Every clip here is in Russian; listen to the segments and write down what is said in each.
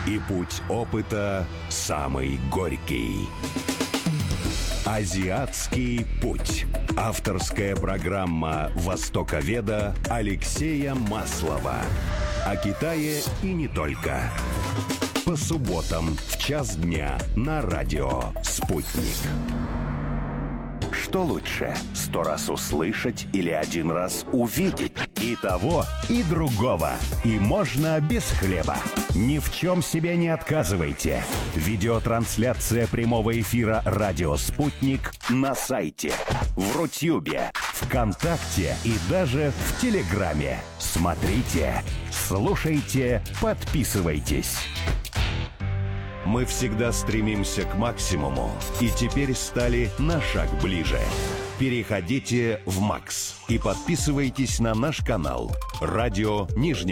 И путь опыта самый горький. Азиатский путь. Авторская программа востоковеда Алексея Маслова. О Китае и не только. По субботам в час дня на радио «Спутник». Что лучше, 100 раз услышать или 1 раз увидеть? И того, и другого. И можно без хлеба. Ни в чем себе не отказывайте. Видеотрансляция прямого эфира «Радио Спутник» на сайте, в Рутюбе, ВКонтакте и даже в Телеграме. Смотрите, слушайте, подписывайтесь. Мы всегда стремимся к максимуму и теперь стали на шаг ближе. Переходите в МАКС и подписывайтесь на наш канал «Радио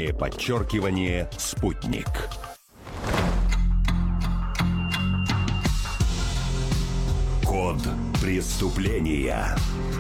_Спутник». Код преступления.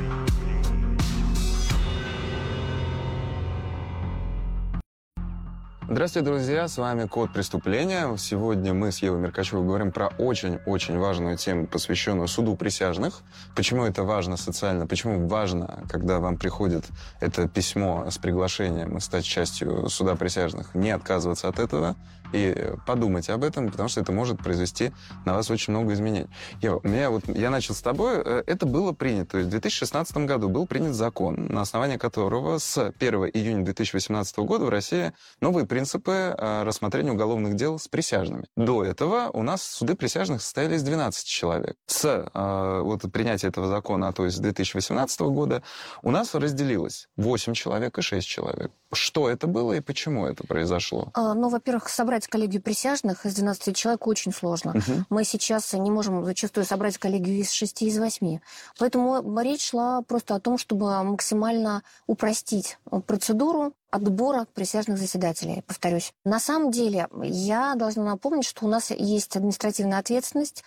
Здравствуйте, друзья, с вами Код преступления. Сегодня мы с Евой Меркачевой говорим про очень-очень важную тему, посвященную суду присяжных. Почему это важно социально, почему важно, когда вам приходит это письмо с приглашением стать частью суда присяжных, не отказываться от этого и подумать об этом, потому что это может произвести на вас очень много изменений. Ева, я начал с тобой. Это было принято. То есть в 2016 году был принят закон, на основании которого с 1 июня 2018 года в России новые принципы рассмотрения уголовных дел с присяжными. До этого у нас суды присяжных состояли из 12 человек. С принятия этого закона, то есть с 2018 года, у нас разделилось 8 человек и 6 человек. Что это было и почему это произошло? Во-первых, собрать коллегию присяжных из 12 человек очень сложно. Мы сейчас не можем зачастую собрать коллегию из 6, из 8. Поэтому речь шла просто о том, чтобы максимально упростить процедуру отбора присяжных заседателей, повторюсь. На самом деле, я должна напомнить, что у нас есть административная ответственность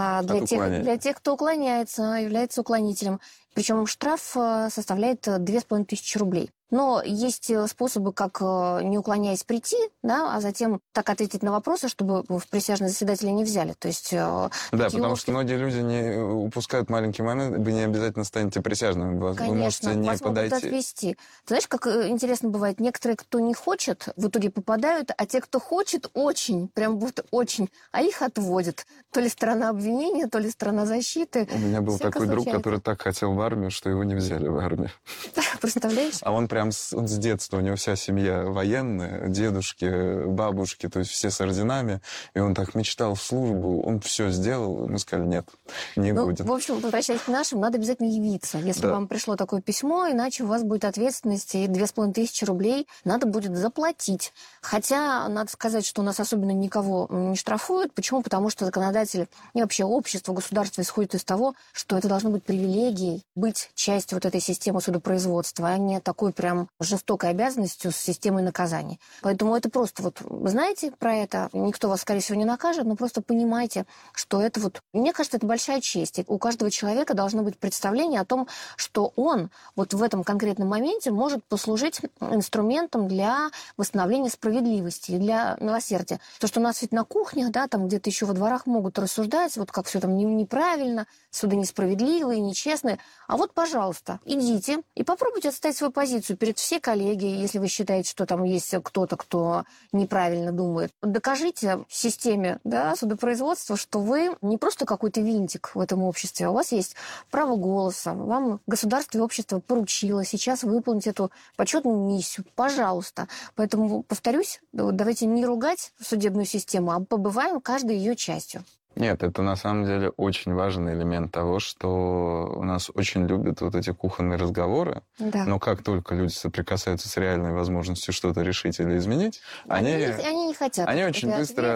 для тех, кто уклоняется, является уклонителем. Причем штраф составляет 2500 рублей. Но есть способы, как, не уклоняясь, прийти, да, а затем так ответить на вопросы, чтобы в присяжные заседатели не взяли. То есть, потому что многие люди не упускают маленький момент, вы не обязательно станете присяжным. Конечно, вы можете не вас подойти. Могут отвести. Ты знаешь, как интересно бывает, некоторые, кто не хочет, в итоге попадают, а те, кто хочет, очень, прям будто очень, а их отводят. То ли сторона обвинения, то ли сторона защиты. У меня был такой друг, который так хотел в армию, что его не взяли в армию. Представляешь? А он прям с детства, у него вся семья военная, дедушки, бабушки, то есть все с орденами, и он так мечтал в службу, он все сделал, и мы сказали, нет, не будем. В общем, возвращаясь к нашим, надо обязательно явиться, если вам пришло такое письмо, иначе у вас будет ответственность, и 2500 рублей надо будет заплатить. Хотя, надо сказать, что у нас особенно никого не штрафуют. Почему? Потому что законодатель и вообще общество, государство исходит из того, что это должно быть привилегией быть частью вот этой системы судопроизводства, а не такой прям жестокой обязанностью с системой наказаний. Поэтому это просто вы знаете про это, никто вас, скорее всего, не накажет, но просто понимайте, что это мне кажется, это большая честь. И у каждого человека должно быть представление о том, что он в этом конкретном моменте может послужить инструментом для восстановления справедливости и для милосердия. То, что у нас ведь на кухнях, да, там где-то еще во дворах могут рассуждать, как все там неправильно, суды несправедливые, нечестные. А пожалуйста, идите и попробуйте отстоять свою позицию перед всей коллегией, если вы считаете, что там есть кто-то, кто неправильно думает. Докажите системе, да, судопроизводства, что вы не просто какой-то винтик в этом обществе, а у вас есть право голоса, вам государство и общество поручило сейчас выполнить эту почетную миссию. Пожалуйста. Поэтому, повторюсь, давайте не ругать судебную систему, а побываем каждой ее частью. Нет, это на самом деле очень важный элемент того, что у нас очень любят эти кухонные разговоры, но как только люди соприкасаются с реальной возможностью что-то решить или изменить, они не хотят. Они очень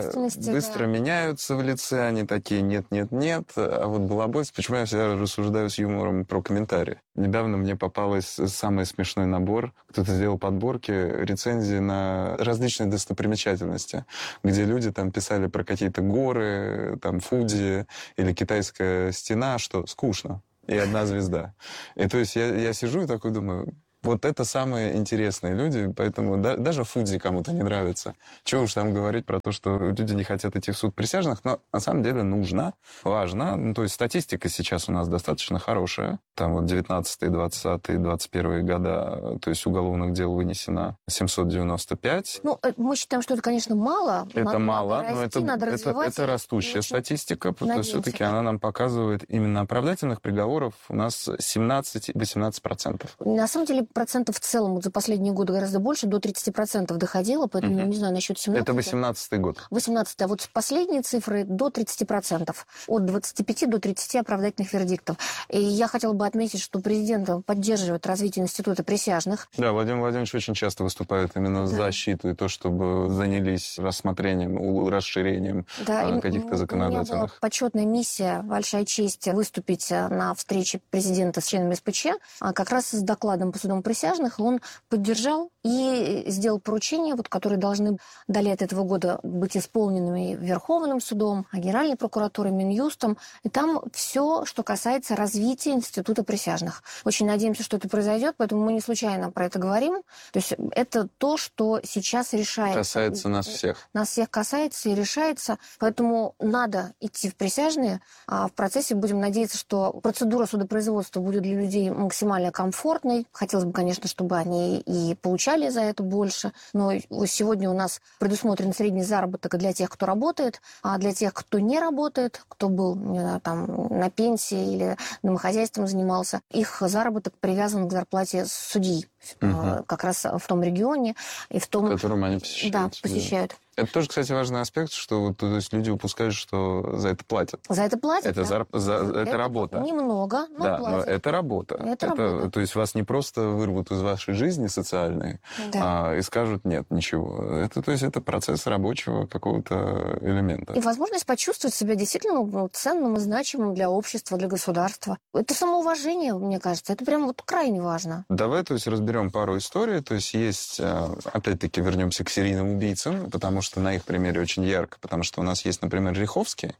быстро меняются в лице, они такие нет. А балабольство, почему я всегда рассуждаю с юмором про комментарии. Недавно мне попалось самый смешной набор. Кто-то сделал подборки, рецензии на различные достопримечательности, где люди там писали про какие-то горы, там Фудзи или китайская стена, что скучно. И 1 звезда. И то есть я сижу и такой думаю, Вот это самые интересные люди, поэтому даже Фудзи кому-то не нравится. Чего уж там говорить про то, что люди не хотят идти в суд присяжных, но на самом деле нужно, важно. Ну, то есть статистика сейчас у нас достаточно хорошая. Там вот 19-й, 20-й, 21-й года, то есть уголовных дел вынесено 795. Ну, мы считаем, что это, конечно, мало. Это мало, но это растущая статистика, потому что все-таки она нам показывает именно оправдательных приговоров у нас 17-18%. На самом деле процентов в целом вот за последние годы гораздо больше, до 30% доходило, поэтому не знаю насчет 17. Это 18-й год. 18-й, а вот последние цифры до 30%. От 25 до 30 оправдательных вердиктов. И я хотела бы отметить, что президент поддерживает развитие института присяжных. Да, Владимир Владимирович очень часто выступает именно за защиту и то, чтобы занялись рассмотрением, расширением каких-то законодательных. У меня была почетная миссия, большая честь выступить на встрече президента с членами СПЧ, как раз с докладом по судам присяжных. Он поддержал и сделал поручения, вот, которые должны до лета этого года быть исполненными Верховным судом, Генеральной прокуратурой, Минюстом. И там все, что касается развития института присяжных. Очень надеемся, что это произойдет, поэтому мы не случайно про это говорим. То есть это то, что сейчас решается. Касается нас всех. Нас всех касается и решается, поэтому надо идти в присяжные. А в процессе будем надеяться, что процедура судопроизводства будет для людей максимально комфортной. Хотелось бы, конечно, чтобы они и получали за это больше. Но сегодня у нас предусмотрен средний заработок для тех, кто работает, а для тех, кто не работает, кто был, не знаю, там, на пенсии или домохозяйством занимался, их заработок привязан к зарплате судьи. Как раз в том регионе и в том... Которым они посещают. Да, посещают. Это тоже, кстати, важный аспект, что то есть люди упускают, что за это платят. За это платят, это работа. Немного, но да, платят. Но это работа. Работа. То есть вас не просто вырвут из вашей жизни социальной и скажут нет, ничего. То есть это процесс рабочего какого-то элемента. И возможность почувствовать себя действительно ценным и значимым для общества, для государства. Это самоуважение, мне кажется. Это прям вот крайне важно. Давай, то есть, разберем пару историй. То есть, опять-таки, вернемся к серийным убийцам, потому что на их примере очень ярко. Потому что у нас есть, например, Риховский.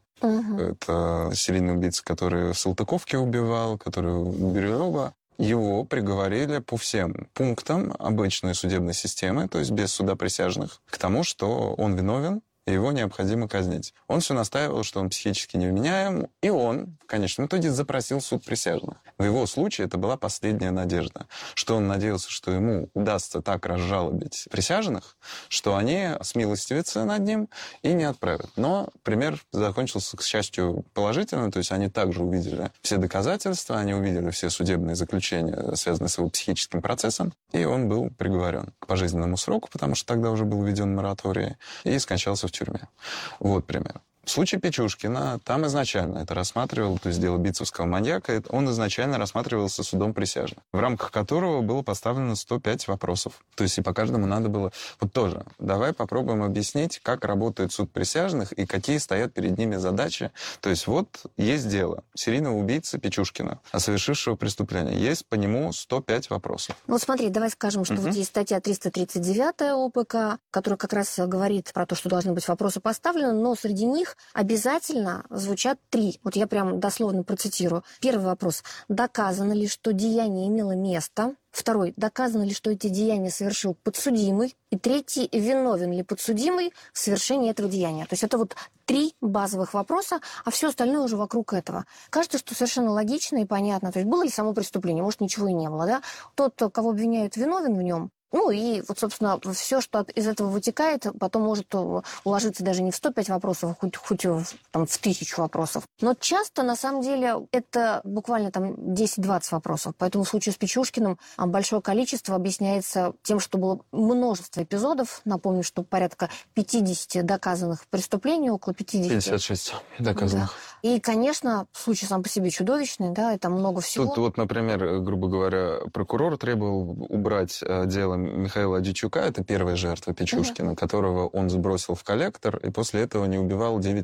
Это серийный убийца, который в Салтыковке убивал, который у Бирюлева. Его приговорили по всем пунктам обычной судебной системы, то есть без суда присяжных, к тому, что он виновен, и его необходимо казнить. Он все настаивал, что он психически невменяем, и он, в конечном итоге, запросил суд присяжных. В его случае это была последняя надежда, что он надеялся, что ему удастся так разжалобить присяжных, что они смилостивятся над ним и не отправят. Но пример закончился, к счастью, положительно, то есть они также увидели все доказательства, они увидели все судебные заключения, связанные с его психическим процессом, и он был приговорен к пожизненному сроку, потому что тогда уже был введен мораторий, и скончался в тюрьме. Вот пример. В случае Печушкина, там изначально это рассматривал, то есть дело битцевского маньяка, он изначально рассматривался судом присяжных, в рамках которого было поставлено 105 вопросов. То есть и по каждому надо было... Вот тоже, давай попробуем объяснить, как работает суд присяжных и какие стоят перед ними задачи. То есть вот есть дело серийного убийцы Печушкина, совершившего преступление. Есть по нему 105 вопросов. Вот смотри, давай скажем, что вот есть статья 339 ОПК, которая как раз говорит про то, что должны быть вопросы поставлены, но среди них обязательно звучат 3. Вот я прям дословно процитирую. Первый вопрос. Доказано ли, что деяние имело место? Второй. Доказано ли, что эти деяния совершил подсудимый? И третий. Виновен ли подсудимый в совершении этого деяния? То есть это вот 3 базовых вопроса, а все остальное уже вокруг этого. Кажется, что совершенно логично и понятно. То есть было ли само преступление? Может, ничего и не было, да? Тот, кого обвиняют, виновен в нем. Ну и вот, собственно, все, что из этого вытекает, потом может уложиться даже не в 105 вопросов, а хоть там, в 1000 вопросов. Но часто, на самом деле, это буквально там 10-20 вопросов. Поэтому в случае с Печушкиным большое количество объясняется тем, что было множество эпизодов. Напомню, что порядка 50 доказанных преступлений, около 50. 56 доказанных. Да. И, конечно, случай сам по себе чудовищный, да, это много всего. Тут вот, например, грубо говоря, прокурор требовал убрать дело Михаила Дичука, это первая жертва Печушкина, которого он сбросил в коллектор и после этого не убивал 9 лет.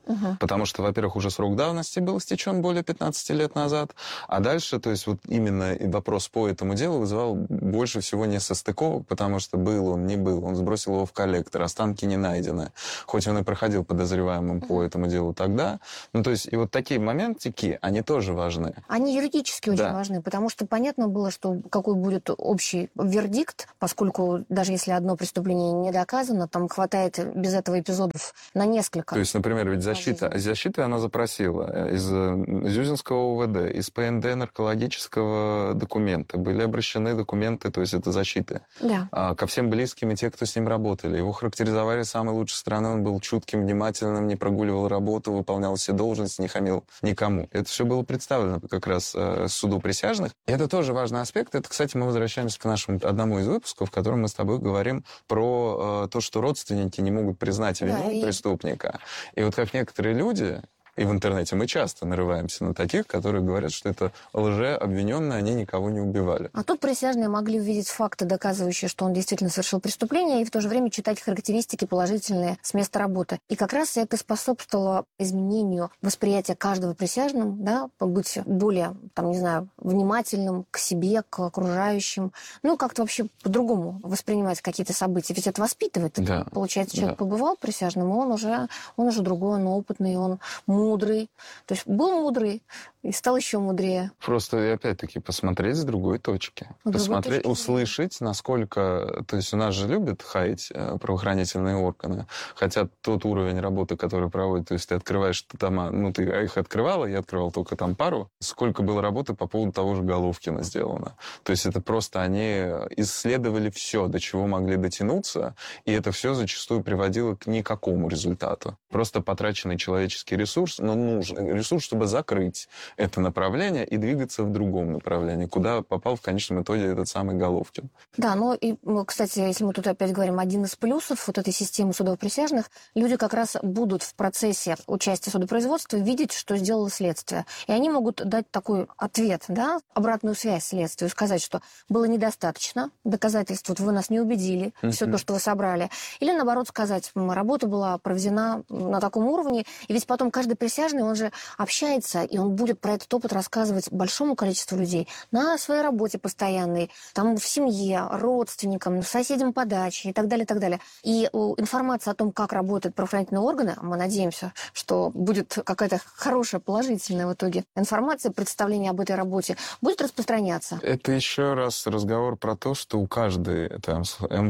Потому что, во-первых, уже срок давности был истечен более 15 лет назад, а дальше, то есть вот именно и вопрос по этому делу вызывал больше всего несостыковок, потому что был он, не был, он сбросил его в коллектор, останки не найдены, хоть он и проходил подозреваемым по этому делу тогда. Ну, то есть и вот такие моментики, они тоже важны. Они юридически очень важны, потому что понятно было, что какой будет общий вердикт, поскольку даже если одно преступление не доказано, там хватает без этого эпизодов на несколько. То есть, например, ведь защита она запросила из Зюзинского УВД, из ПНД наркологического документа. Были обращены документы, то есть это защиты. Да. Ко всем близким и те, кто с ним работали. Его характеризовали с самой лучшей стороны. Он был чутким, внимательным, не прогуливал работу, выполнял все должности, не хамил никому. Это все было представлено как раз суду присяжных. И это тоже важный аспект. Это, кстати, мы возвращаемся к нашему одному из выпусков, в котором мы с тобой говорим про то, что родственники не могут признать вину преступника. И вот как некоторые люди, и в интернете мы часто нарываемся на таких, которые говорят, что это лжеобвиненные, они никого не убивали. А тут присяжные могли увидеть факты, доказывающие, что он действительно совершил преступление, и в то же время читать характеристики положительные с места работы. И как раз это способствовало изменению восприятия каждого присяжным, да, быть более, там, не знаю, внимательным к себе, к окружающим, ну, как-то вообще по-другому воспринимать какие-то события. Ведь это воспитывает. Да. Получается, человек побывал присяжным, и он уже другой, он опытный, он мудрый. То есть был мудрый и стал еще мудрее. Просто, и опять-таки, посмотреть с другой точки. Посмотреть, услышать, насколько... То есть у нас же любят хаять правоохранительные органы, хотя тот уровень работы, который проводят, то есть ты открываешь дома, ну, ты их открывала, я открывал только там пару, сколько было работы по поводу того же Головкина сделано. То есть это просто они исследовали все, до чего могли дотянуться, и это все зачастую приводило к никакому результату. Просто потраченный человеческий ресурс, но нужный ресурс, чтобы закрыть это направление и двигаться в другом направлении, куда попал в конечном итоге этот самый Головкин. Да, ну и, кстати, если мы тут опять говорим, один из плюсов вот этой системы судов-присяжных, люди как раз будут в процессе участия в судопроизводстве видеть, что сделало следствие. И они могут дать такой ответ, да, обратную связь следствию, сказать, что было недостаточно доказательств, вот вы нас не убедили, все то, что вы собрали. Или, наоборот, сказать, работа была проведена на таком уровне, и ведь потом каждый присяжный, он же общается, и он будет про этот опыт рассказывать большому количеству людей на своей работе постоянной, там в семье, родственникам, соседям по даче и так далее, и так далее. И информация о том, как работают правоохранительные органы, мы надеемся, что будет какая-то хорошая, положительная в итоге информация, представление об этой работе, будет распространяться. Это еще раз разговор про то, что у каждой там,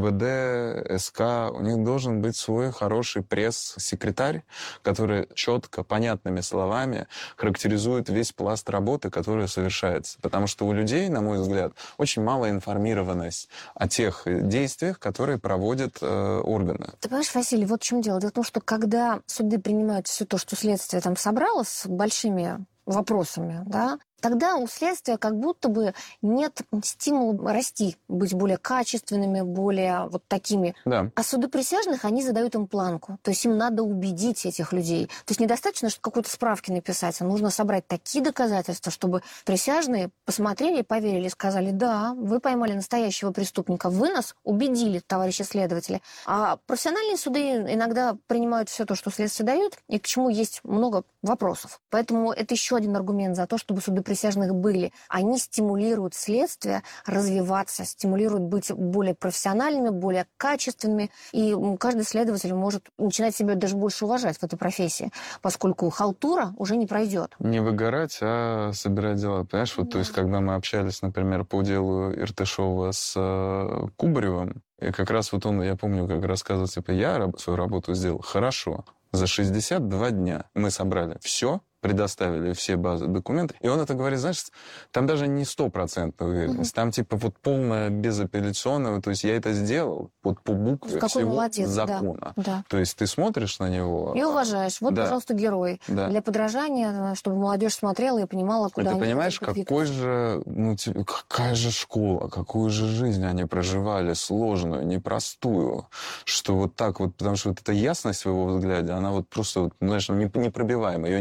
МВД, СК, у них должен быть свой хороший пресс-секретарь, который четко, понятными словами характеризует весь пласт работы, который совершается. Потому что у людей, на мой взгляд, очень мало информированность о тех действиях, которые проводят органы. Ты понимаешь, Василий, вот в чем дело. Дело в том, что когда суды принимают все то, что следствие там собрало с большими вопросами, да, тогда у следствия как будто бы нет стимула расти, быть более качественными, более вот такими. Да. А суды присяжных, они задают им планку. То есть им надо убедить этих людей. То есть недостаточно, что какой-то справки написать, а нужно собрать такие доказательства, чтобы присяжные посмотрели, поверили, сказали, да, вы поймали настоящего преступника, вы нас убедили, товарищи следователи. А профессиональные суды иногда принимают все то, что следствие дает, и к чему есть много вопросов. Поэтому это еще один аргумент за то, чтобы суды присяжных были. Они стимулируют следствие развиваться, стимулируют быть более профессиональными, более качественными. И каждый следователь может начинать себя даже больше уважать в этой профессии, поскольку халтура уже не пройдет. Не выгорать, а собирать дела. Понимаешь, вот, то есть, когда мы общались, например, по делу Иртышова с Кубаревым, и как раз вот он, я помню, как рассказывал, типа, я свою работу сделал хорошо. За 62 дня мы собрали все, предоставили все базы документов. И он это говорит, знаешь, там даже не 100% уверенность, там типа вот полная безапелляционная, то есть я это сделал вот по букве всего молодец, закона. Да. То есть ты смотришь на него... И уважаешь. Вот, да. Пожалуйста, герой. Да. Для подражания, чтобы молодежь смотрела и понимала, куда ты они... понимаешь, какой же, какая же школа, какую же жизнь они проживали, сложную, непростую, что вот так вот, потому что вот эта ясность в его взгляде, она вот просто, знаешь, непробиваемая, ее не сломать.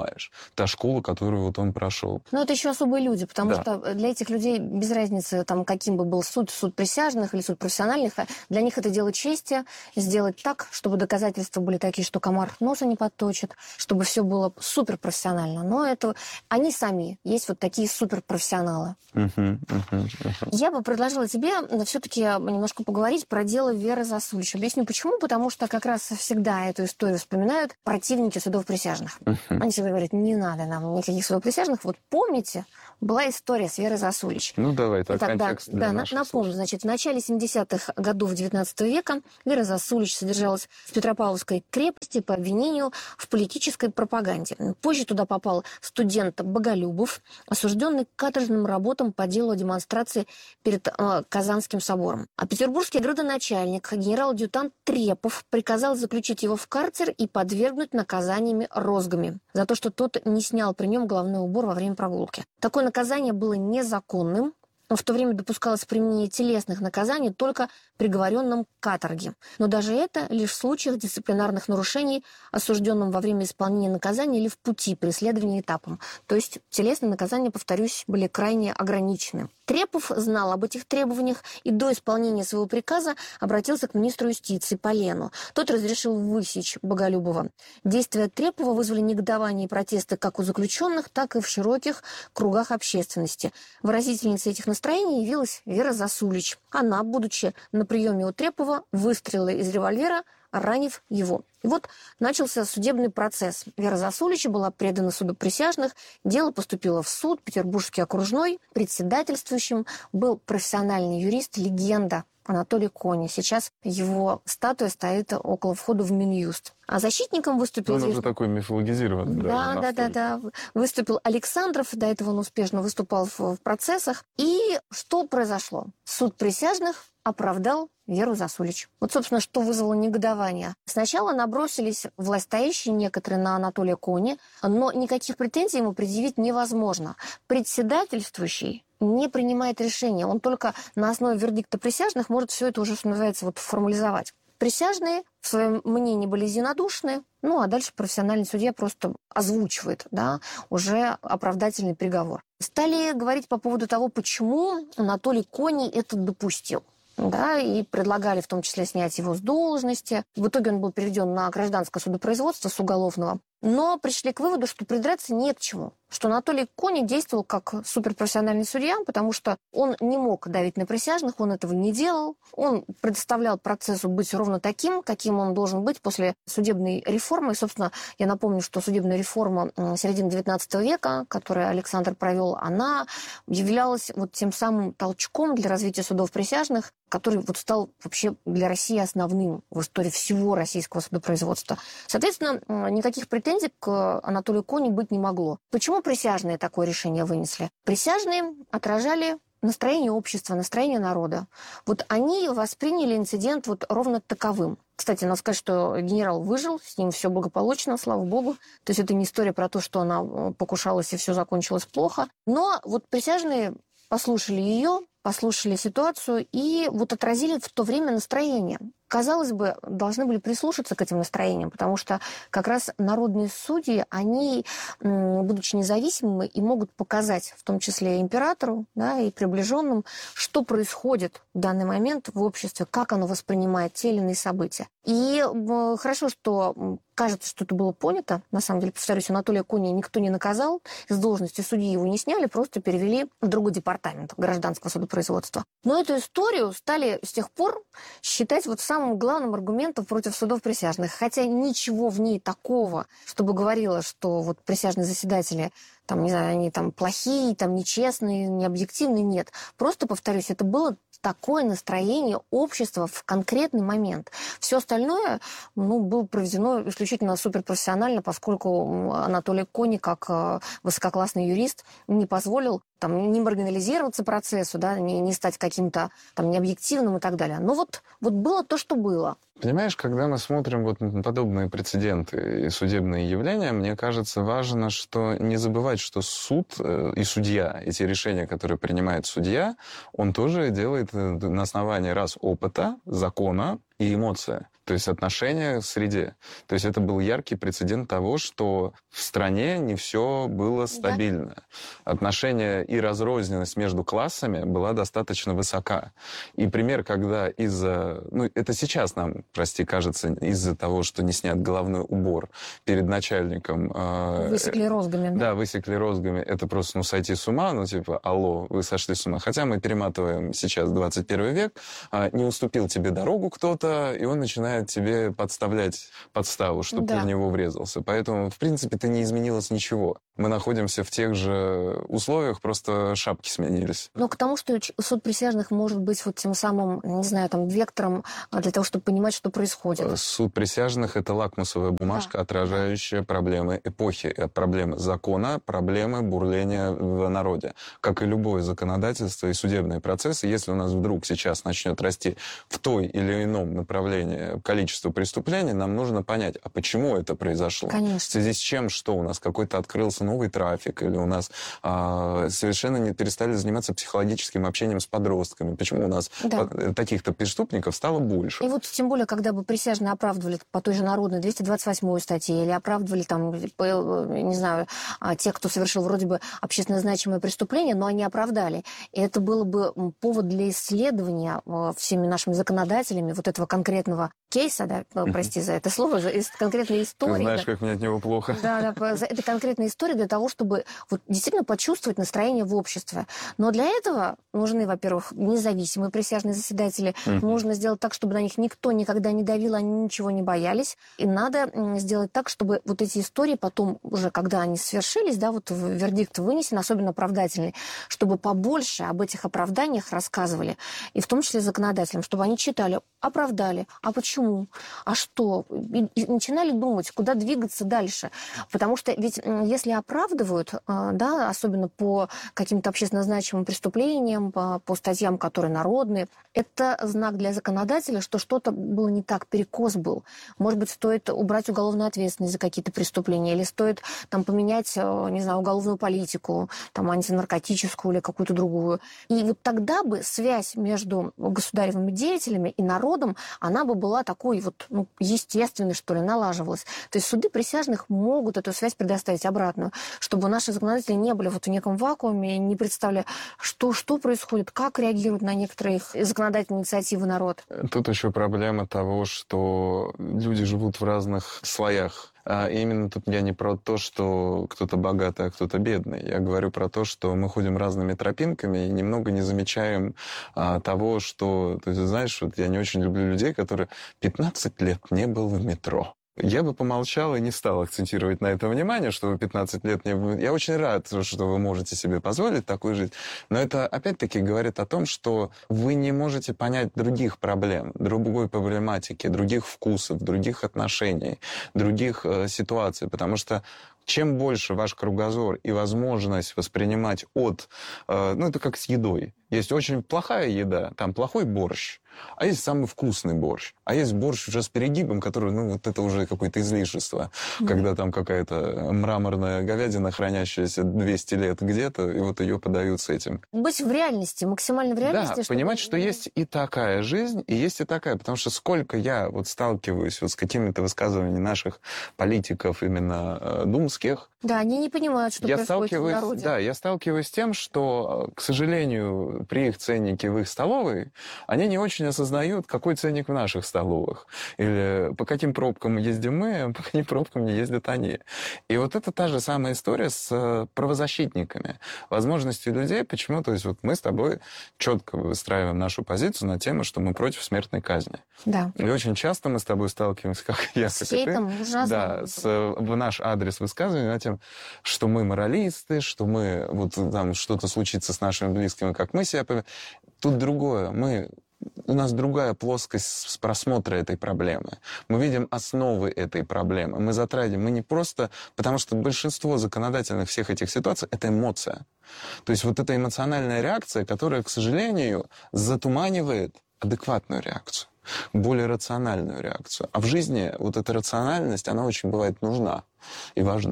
понимаешь. Та школа, которую вот он прошел. Но это еще особые люди, потому Да. что для этих людей без разницы, там, каким бы был суд присяжных или суд профессиональных, для них это дело чести, сделать так, чтобы доказательства были такие, что комар носа не подточит, чтобы все было суперпрофессионально. Но это они сами есть вот такие суперпрофессионалы. Я бы предложила тебе все-таки немножко поговорить про дело Веры Засулич. Объясню почему. Потому что как раз всегда эту историю вспоминают противники судов присяжных. Они всегда говорят, не надо нам никаких судов присяжных. Вот помните, была история с Верой Засулич. Ну, давай, так, Итак, контекст для наших напомню, слушателей. значит, в начале 70-х годов XIX века Вера Засулич содержалась в Петропавловской крепости по обвинению в политической пропаганде. Позже туда попал студент Боголюбов, осужденный к каторжным работам по делу о демонстрации перед Казанским собором. А петербургский градоначальник, генерал-адъютант Трепов, приказал заключить его в карцер и подвергнуть наказаниями розгами за то, что тот не снял при нем головной убор во время прогулки. Такое наказание было незаконным. В то время допускалось применение телесных наказаний только приговоренным к каторге. Но даже это лишь в случаях дисциплинарных нарушений, осужденным во время исполнения наказания или в пути преследования этапом. То есть телесные наказания, повторюсь, были крайне ограничены. Трепов знал об этих требованиях и до исполнения своего приказа обратился к министру юстиции Полену. Тот разрешил высечь Боголюбова. Действия Трепова вызвали негодование и протесты как у заключенных, так и в широких кругах общественности. Выразительницей этих настроений явилась Вера Засулич. Она, будучи на приеме у Трепова, выстрелила из револьвера, ранив его. И вот начался судебный процесс. Вера Засулич была предана суду присяжных, дело поступило в суд, Петербургский окружной. Председательствующим был профессиональный юрист, легенда Анатолий Кони. Сейчас его статуя стоит около входа в Минюст. А защитником выступил... Он уже такой мифологизированный. Да. Выступил Александров, до этого он успешно выступал в процессах. И что произошло? Суд присяжных оправдал Веру Засулич. Вот, собственно, что вызвало негодование. Сначала набросились властстоящие некоторые на Анатолия Кони, но никаких претензий ему предъявить невозможно. Председательствующий не принимает решения. Он только на основе вердикта присяжных может все это уже, что называется, формализовать. Присяжные в своем мнении были единодушны, а дальше профессиональный судья просто озвучивает, уже оправдательный приговор. Стали говорить по поводу того, почему Анатолий Кони это допустил. И предлагали в том числе снять его с должности. В итоге он был переведен на гражданское судопроизводство с уголовного. Но пришли к выводу, что придраться не к чему. Что Анатолий Кони действовал как суперпрофессиональный судья, потому что он не мог давить на присяжных, он этого не делал. Он предоставлял процессу быть ровно таким, каким он должен быть после судебной реформы. И, собственно, я напомню, что судебная реформа середины XIX века, которую Александр провел, она являлась тем самым толчком для развития судов присяжных, который стал вообще для России основным в истории всего российского судопроизводства. Соответственно, никаких претензий к Анатолию Кони быть не могло. Почему присяжные такое решение вынесли? Присяжные отражали настроение общества, настроение народа. Они восприняли инцидент ровно таковым. Кстати, надо сказать, что генерал выжил, с ним все благополучно, слава богу. То есть это не история про то, что она покушалась и все закончилось плохо. Но присяжные послушали ее, послушали ситуацию и отразили в то время настроение. Казалось бы, должны были прислушаться к этим настроениям, потому что как раз народные судьи, они, будучи независимыми, и могут показать, в том числе императору, и приближенным, что происходит в данный момент в обществе, как оно воспринимает те или иные события. И хорошо, что кажется, что это было понято. На самом деле, повторюсь, Анатолия Кони никто не наказал, с должности судьи его не сняли, просто перевели в другой департамент гражданского судопроизводства. Но эту историю стали с тех пор считать самым главным аргументом против судов присяжных. Хотя ничего в ней такого, чтобы говорило, что присяжные заседатели, они плохие, нечестные, необъективные, нет. Просто, повторюсь, это было такое настроение общества в конкретный момент. Все остальное было проведено исключительно суперпрофессионально, поскольку Анатолий Кони, как высококлассный юрист, не позволил не маргинализироваться процессу, не стать каким-то необъективным и так далее. Но было то, что было. Понимаешь, когда мы смотрим на подобные прецеденты и судебные явления, мне кажется, важно, что не забывать, что суд и судья, эти решения, которые принимает судья, он тоже делает на основании опыта, закона и эмоция. То есть отношения в среде. То есть это был яркий прецедент того, что в стране не все было стабильно. Да. Отношения и разрозненность между классами была достаточно высока. И пример, когда из-за... это сейчас нам, кажется, из-за того, что не снят головной убор перед начальником... Высекли розгами. Да, высекли розгами. Это просто, сойти с ума. Алло, вы сошли с ума. Хотя мы перематываем сейчас 21 век. Не уступил тебе дорогу кто-то, и он начинает тебе подставлять подставу, чтобы ты в него врезался. Поэтому, в принципе, ты не изменилось ничего. Мы находимся в тех же условиях, просто шапки сменились. Но к тому, что суд присяжных может быть тем самым, не знаю, вектором для того, чтобы понимать, что происходит. Суд присяжных — это лакмусовая бумажка, отражающая проблемы эпохи, проблемы закона, проблемы бурления в народе. Как и любое законодательство и судебные процессы, если у нас вдруг сейчас начнет расти в той или ином направлении количество преступлений, нам нужно понять, а почему это произошло? Конечно. В связи с чем, что у нас какой-то открылся новый трафик, или у нас совершенно не перестали заниматься психологическим общением с подростками. Почему у нас таких-то преступников стало больше? И тем более, когда бы присяжные оправдывали по той же народной 228 статье, или оправдывали не знаю, тех, кто совершил вроде бы общественно значимое преступление, но они оправдали. И это было бы повод для исследования всеми нашими законодателями этого конкретного кейса, прости за это слово, из конкретной истории. Ты знаешь, как мне от него плохо. Да, за этой конкретной истории для того, чтобы действительно почувствовать настроение в обществе. Но для этого нужны, во-первых, независимые присяжные заседатели. Нужно сделать так, чтобы на них никто никогда не давил, они ничего не боялись. И надо сделать так, чтобы эти истории потом, уже когда они свершились, вердикт вынесен, особенно оправдательный, чтобы побольше об этих оправданиях рассказывали. И в том числе законодателям, чтобы они читали, оправдали, а почему, а что? И начинали думать, куда двигаться дальше. Потому что ведь если оправдывают, особенно по каким-то общественно значимым преступлениям, по статьям, которые народные, это знак для законодателя, что что-то было не так, перекос был. Может быть, стоит убрать уголовную ответственность за какие-то преступления, или стоит поменять, не знаю, уголовную политику, антинаркотическую или какую-то другую. И тогда бы связь между государевыми деятелями и народом, она бы была такой естественной, что ли, налаживалась. То есть суды присяжных могут эту связь предоставить обратную, чтобы наши законодатели не были в неком вакууме и не представляли, что происходит, как реагирует на некоторые их законодательные инициативы народ. Тут еще проблема того, что люди живут в разных слоях. И именно тут я не про то, что кто-то богатый, а кто-то бедный. Я говорю про то, что мы ходим разными тропинками и немного не замечаем того, что... То есть, знаешь, я не очень люблю людей, которые 15 лет не был в метро. Я бы помолчал и не стал акцентировать на это внимание, что вы 15 лет не... Я очень рад, что вы можете себе позволить такую жизнь. Но это, опять-таки, говорит о том, что вы не можете понять других проблем, другой проблематики, других вкусов, других отношений, других ситуаций. Потому что чем больше ваш кругозор и возможность воспринимать это как с едой. Есть очень плохая еда, там плохой борщ, а есть самый вкусный борщ. А есть борщ уже с перегибом, который, это уже какое-то излишество. Когда там какая-то мраморная говядина, хранящаяся 200 лет где-то, и ее подают с этим. Быть в реальности, максимально в реальности. Да, понимать, что есть и такая жизнь, и есть и такая. Потому что сколько я сталкиваюсь с какими-то высказываниями наших политиков, именно думских. Да, они не понимают, что происходит в народе. Да, я сталкиваюсь с тем, что, к сожалению, при их ценнике в их столовой, они не очень осознают, какой ценник в наших столовых. Или по каким пробкам ездим мы, а по каким пробкам не ездят они. И это та же самая история с правозащитниками. Возможностью людей, почему? То есть мы с тобой четко выстраиваем нашу позицию на тему, что мы против смертной казни. Да. И очень часто мы с тобой сталкиваемся, как я, с хейтом, ужасно. Да, в наш адрес высказывания на тем, что мы моралисты, что мы там что-то случится с нашими близкими, как мы себя поведем. Тут другое. У нас другая плоскость просмотра этой проблемы. Мы видим основы этой проблемы. Мы затрагиваем. Мы не просто... Потому что большинство законодательных всех этих ситуаций — это эмоция. То есть эта эмоциональная реакция, которая, к сожалению, затуманивает адекватную реакцию, более рациональную реакцию. А в жизни эта рациональность, она очень бывает нужна и важна.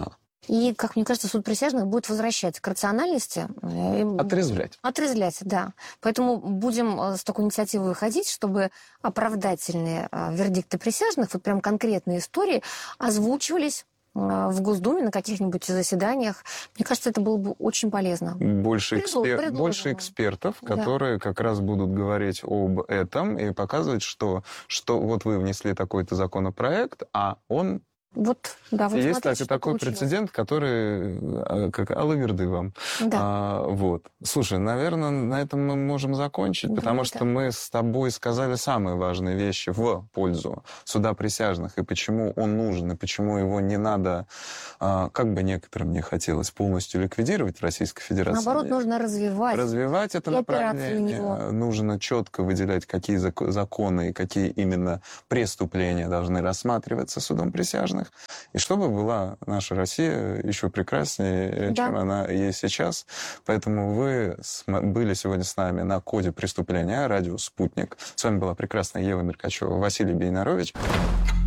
И, как мне кажется, суд присяжных будет возвращать к рациональности. Отрезвлять. Отрезвлять, да. Поэтому будем с такой инициативой выходить, чтобы оправдательные вердикты присяжных, вот прям конкретные истории, озвучивались в Госдуме на каких-нибудь заседаниях. Мне кажется, это было бы очень полезно. Больше экспертов, которые как раз будут говорить об этом и показывать, что вот вы внесли такой-то законопроект, а он... Вот, да, вот есть смотрите, такой прецедент, который как алаверды вам. Да. Вот. Слушай, наверное, на этом мы можем закончить, потому что мы с тобой сказали самые важные вещи в пользу суда присяжных, и почему он нужен, и почему его не надо, как бы некоторым не хотелось, полностью ликвидировать в Российской Федерации. Наоборот, нужно развивать. Развивать это направление. Нужно четко выделять, какие законы и какие именно преступления должны рассматриваться судом присяжных. И чтобы была наша Россия еще прекраснее, чем она есть сейчас. Поэтому вы были сегодня с нами на «Коде преступления», радио «Спутник». С вами была прекрасная Ева Меркачева, Василий Бейнарович.